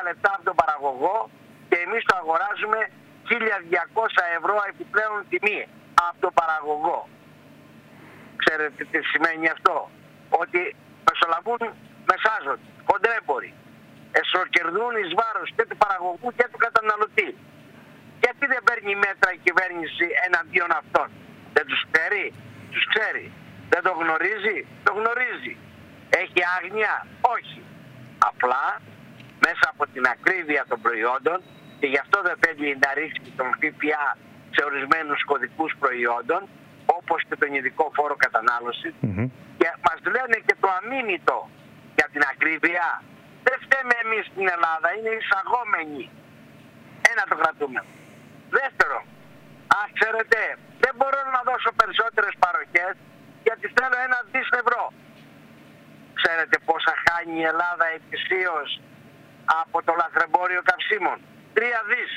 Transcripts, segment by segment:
λεπτά από τον παραγωγό και εμείς το αγοράζουμε 1.200 ευρώ επιπλέον τιμή από τον παραγωγό. Ξέρετε τι σημαίνει αυτό? Ότι μεσολαβούν μεσάζονται, χοντρέμποροι. Εσωκερδούν εις βάρος και του παραγωγού και του καταναλωτή. Γιατί δεν παίρνει μέτρα η κυβέρνηση εναντίον αυτών? Δεν τους ξέρει? Τους ξέρει. Δεν το γνωρίζει? Το γνωρίζει. Έχει άγνοια? Όχι. Απλά μέσα από την ακρίβεια των προϊόντων, και γι' αυτό δεν θέλει να ρίξει τον ΦΠΑ σε ορισμένους κωδικούς προϊόντων, όπως και τον ειδικό φόρο κατανάλωσης, και μας λένε και το αμήνυτο για την ακρίβεια. Δεν φταίμε εμείς στην Ελλάδα, είναι εισαγόμενοι. Ένα το κρατούμε. Δεύτερο, ξέρετε, δεν μπορώ να δώσω περισσότερες παροχές γιατί θέλω 1 δις ευρώ. Ξέρετε πόσα χάνει η Ελλάδα ετησίως από το λαθρεμπόριο καυσίμων? 3 δις.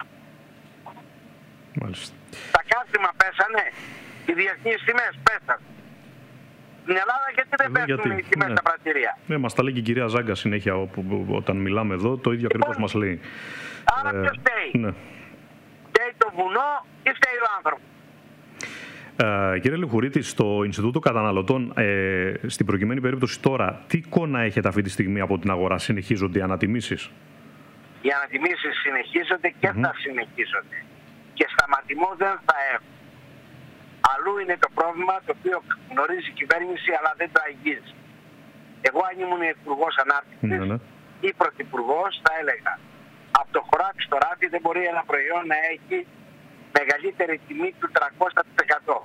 Μάλιστα. Τα καύσιμα πέσανε, οι διεθνείς τιμές πέσανε. Στην Ελλάδα γιατί δεν πέφτουν οι τιμές στα πρατήρια? Ναι, μας τα λέει και η κυρία Ζάγκα συνέχεια όταν μιλάμε εδώ, το ίδιο ακριβώς μας λέει. Άρα ποιος φταίει? Ναι. Φταίει το βουνό ή φταίει ο άνθρωπος? Κύριε Λιχουρίτη, στο Ινστιτούτο Καταναλωτών, στην προκειμένη περίπτωση τώρα, τι εικόνα έχετε αυτή τη στιγμή από την αγορά? Συνεχίζονται οι ανατιμήσεις? Οι ανατιμήσεις συνεχίζονται και θα συνεχίζονται. Και σταματημό δεν θα έχουν. Αλλού είναι το πρόβλημα το οποίο γνωρίζει η κυβέρνηση αλλά δεν το αγγίζει. Εγώ αν ήμουν υπουργός ανάπτυξης ή πρωθυπουργός θα έλεγα από το χωράφι στο ράφι δεν μπορεί ένα προϊόν να έχει μεγαλύτερη τιμή του 300%.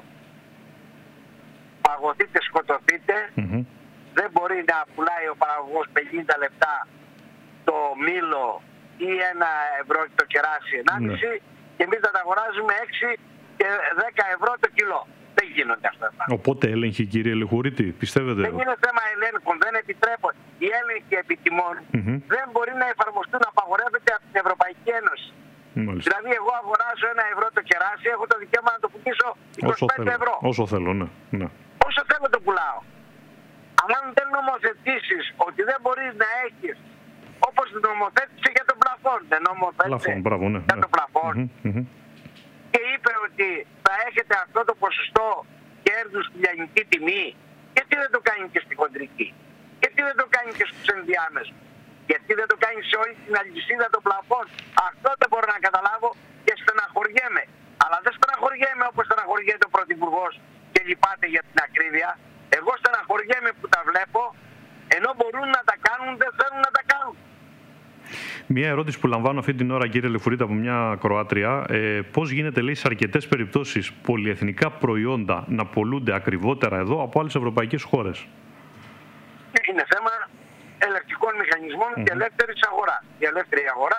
Παγωθείτε, σκοτωθείτε, δεν μπορεί να πουλάει ο παραγωγός 50 λεπτά το μήλο ή 1 ευρώ το κεράσι 1,5 και εμείς θα τα αγοράζουμε 6 και 10 ευρώ το κιλό. Δεν γίνονται αυτά. Οπότε έλεγχοι, κύριε Λιχουρίτη, πιστεύετε? Δεν είναι θέμα ελέγχων, δεν επιτρέπονται. Οι έλεγχοι επιτιμών δεν μπορεί να εφαρμοστούν, απαγορεύεται από την Ευρωπαϊκή Ένωση. Μάλιστα. Δηλαδή, εγώ αγοράζω 1 ευρώ το κεράσι, έχω το δικαίωμα να το πουλήσω 25 ευρώ. Όσο θέλω, ναι. Όσο θέλω το πουλάω. Αλλά αν δεν νομοθετήσεις ότι δεν μπορείς να έχεις, όπως νομοθέτησε για τον πλαφόν, δεν νομοθέτησε για τον πλαφόν, και είπε ότι θα έχετε αυτό το ποσοστό κέρδους στη λιανική τιμή, γιατί δεν το κάνει και στη χοντρική? Γιατί δεν το κάνει και στους ενδιάμεσους? Γιατί δεν το κάνει σε όλη την αλυσίδα των πλαφών? Αυτό δεν μπορώ να καταλάβω και στεναχωριέμαι. Αλλά δεν στεναχωριέμαι όπως στεναχωριέται ο Πρωθυπουργός και λυπάται για την ακρίβεια. Εγώ στεναχωριέμαι που τα βλέπω, ενώ μπορούν να τα κάνουν, δεν θέλουν να τα κάνουν. Μια ερώτηση που λαμβάνω αυτή την ώρα, κύριε Λιχουρίτη, από μια Κροάτρια. Πώς γίνεται, λέει, σε αρκετές περιπτώσεις πολυεθνικά προϊόντα να πωλούνται ακριβότερα εδώ από άλλες ευρωπαϊκές χώρες? Είναι θέμα ελεκτικών μηχανισμών και ελεύθερης αγοράς. Η ελεύθερη αγορά,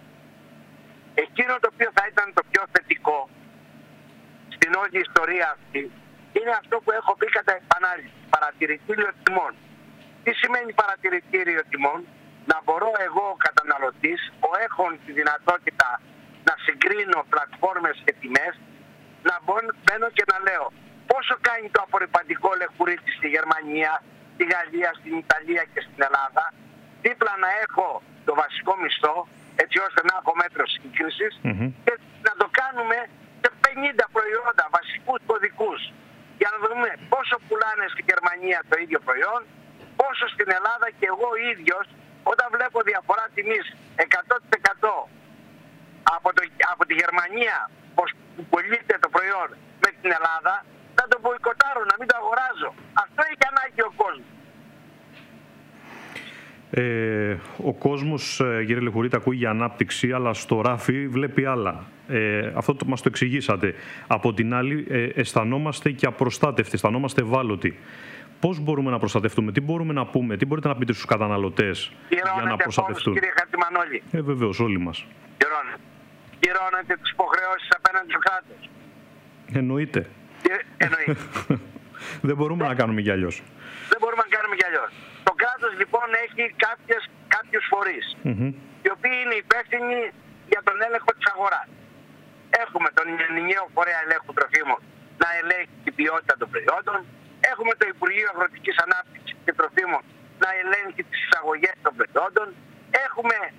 εκείνο το οποίο θα ήταν το πιο θετικό στην όλη ιστορία αυτή, είναι αυτό που έχω πει κατά επανάληψη, παρατηρητήριο τιμών. Τι σημαίνει παρατηρητήριο τιμών? Να μπορώ εγώ ο καταναλωτής, έχων τη δυνατότητα να συγκρίνω πλατφόρμες και τιμές, να μπαίνω και να λέω πόσο κάνει το απορριπαντικό λεχουρίτι στη Γερμανία, στη Γαλλία, στην Ιταλία και στην Ελλάδα, δίπλα να έχω το βασικό μισθό, έτσι ώστε να έχω μέτρο σύγκρισης, και να το κάνουμε σε 50 προϊόντα, βασικούς κωδικούς, για να δούμε πόσο πουλάνε στη Γερμανία το ίδιο προϊόν, πόσο στην Ελλάδα, και εγώ ίδιος, όταν βλέπω διαφορά τιμής 100% από τη Γερμανία που πωλείται το προϊόν με την Ελλάδα, να το μποϊκοτάρω, να μην το αγοράζω. Αυτό έχει ανάγκη ο κόσμος. Ο κόσμος, κύριε Λιχουρίτη, ακούει για ανάπτυξη, αλλά στο ράφι βλέπει άλλα. Αυτό μας το εξηγήσατε. Από την άλλη, αισθανόμαστε και απροστάτευτοι, αισθανόμαστε ευάλωτοι. Πώς μπορούμε να προστατευτούμε, τι μπορούμε να πούμε, τι μπορείτε να πείτε στους καταναλωτές για να προστατευτούν? Κύριε Χατζημανόλη. Βεβαίως, όλοι μας. Κυρώνετε τις υποχρεώσεις απέναντι στο κράτος? Εννοείται. Δεν μπορούμε να κάνουμε κι αλλιώς. Δεν μπορούμε να κάνουμε κι αλλιώς. Το κράτος λοιπόν έχει κάποιους φορείς, οι οποίοι είναι υπεύθυνοι για τον έλεγχο της αγοράς. Έχουμε τον ενιαίο φορέα ελέγχου τροφίμων να ελέγχει την ποιότητα των προϊόντων. Έχουμε το Υπουργείο Αγροτικής Ανάπτυξης και Τροφίμων να ελέγχει τις εισαγωγές των προϊόντων. Έχουμε